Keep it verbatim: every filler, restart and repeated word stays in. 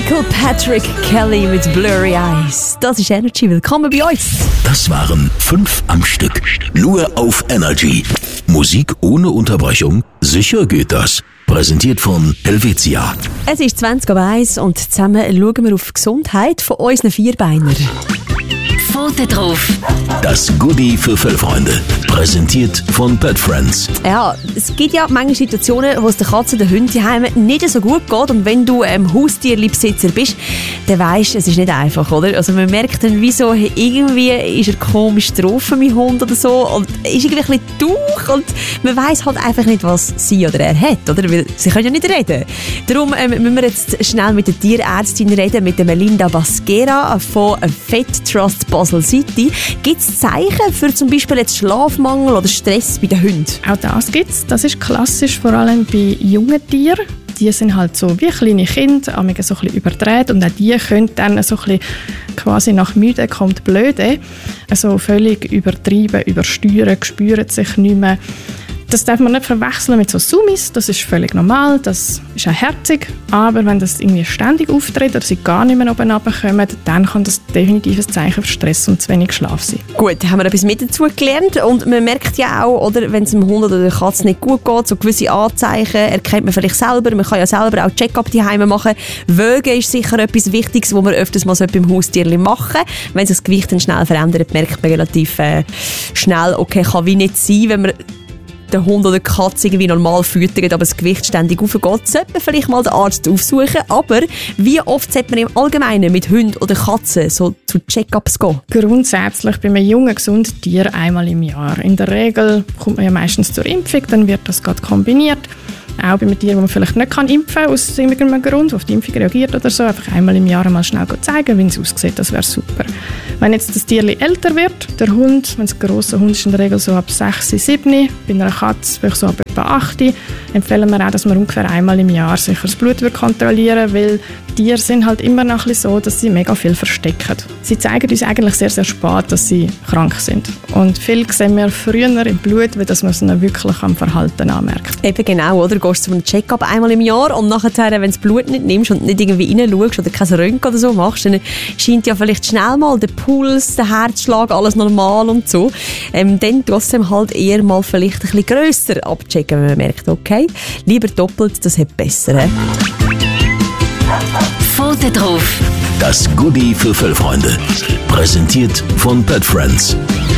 Michael Patrick Kelly mit Blurry Eyes. Das ist Energy. Willkommen bei uns. Das waren fünf am Stück. Nur auf Energy. Musik ohne Unterbrechung? Sicher geht das. Präsentiert von Helvetia. Es ist zwanzig Uhr eins und zusammen schauen wir auf die Gesundheit von unseren Vierbeinern. Pfote drauf. Das Goodie für Fellfreunde. Präsentiert von Pet Friends. Ja, es gibt ja manche Situationen, wo es den Katzen, den Hunden daheim nicht so gut geht. Und wenn du ähm, Haustierbesitzer bist, dann weisst du, es ist nicht einfach, oder? Also man merkt dann, wieso irgendwie ist er komisch drauf, mein Hund oder so. Und ist irgendwie ein bisschen durch und man weiss halt einfach nicht, was sie oder er hat, oder? Weil sie können ja nicht reden. Darum ähm, müssen wir jetzt schnell mit der Tierärztin reden, mit der Melinda Basquera von Vet Trust Basel City. Gibt es Zeichen für zum Beispiel jetzt Schlafmangel oder Stress bei den Hunden? Auch das gibt es. Das ist klassisch, vor allem bei jungen Tieren. Die sind halt so wie kleine Kinder, manchmal so ein bisschen überdreht und auch die können dann so ein bisschen quasi nach müde kommt blöde. Also völlig übertrieben, übersteuern, spüren sich nicht mehr. Das darf man nicht verwechseln mit so Summis, das ist völlig normal, das ist auch herzig, aber wenn das irgendwie ständig auftritt oder sie gar nicht mehr oben runterkommen, dann kann das definitiv ein Zeichen für Stress und zu wenig Schlaf sein. Gut, haben wir etwas mit dazu gelernt und man merkt ja auch, oder, wenn es dem Hund oder der Katze nicht gut geht, so gewisse Anzeichen erkennt man vielleicht selber, man kann ja selber auch Check-up daheim machen. Wögen ist sicher etwas Wichtiges, was man öfters mal beim Haustier machen sollte. Wenn sich das Gewicht dann schnell verändert, merkt man relativ äh, schnell, okay, kann wie nicht sein, wenn man den Hund oder die Katze irgendwie normal füttert, aber das Gewicht ständig aufgeht, sollte man vielleicht mal den Arzt aufsuchen. Aber wie oft sollte man im Allgemeinen mit Hunden oder Katzen so zu Check-ups gehen? Grundsätzlich bei einem jungen, gesunden Tier einmal im Jahr. In der Regel kommt man ja meistens zur Impfung, dann wird das gerade kombiniert. Auch bei einem Tier, das man vielleicht nicht kann impfen kann, aus irgendeinem Grund, auf die Impfung reagiert oder so, einfach einmal im Jahr mal schnell zeigen, wie es aussieht, das wäre super. Wenn jetzt das Tier älter wird, der Hund, wenn es ein grosser Hund ist, in der Regel so ab sechs, sieben, bei einer Katze vielleicht so ab etwa acht, empfehlen wir auch, dass man ungefähr einmal im Jahr sicher das Blut kontrollieren, weil Tiere sind halt immer noch ein bisschen so, dass sie mega viel verstecken. Sie zeigen uns eigentlich sehr, sehr spät, dass sie krank sind. Und viel sehen wir früher im Blut, weil dass man es ihnen wirklich am Verhalten anmerkt. Eben genau, oder? Du gehst zu einem Check-up einmal im Jahr und nachher, wenn du das Blut nicht nimmst und nicht irgendwie reinschaust oder kein Röntgen oder so machst, dann scheint ja vielleicht schnell mal der Puls, der Herzschlag, alles normal und so. Ähm, dann trotzdem halt eher mal vielleicht ein bisschen grösser abchecken, wenn man merkt, okay, lieber doppelt, das hat besser. He? Pfote drauf. Das Goodie für Fellfreunde. Präsentiert von Pet Friends.